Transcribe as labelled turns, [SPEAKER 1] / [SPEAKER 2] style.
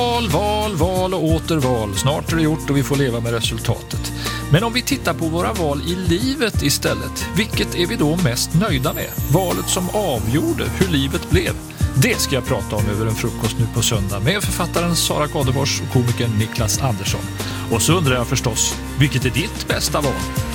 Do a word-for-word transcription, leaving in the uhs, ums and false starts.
[SPEAKER 1] Val, val, val och åter val. Snart är det gjort och vi får leva med resultatet. Men om vi tittar på våra val i livet istället, vilket är vi då mest nöjda med? Valet som avgjorde hur livet blev. Det ska jag prata om över en frukost nu på söndag med författaren Sara Kadefors och komikern Niklas Andersson. Och så undrar jag förstås, vilket är ditt bästa val?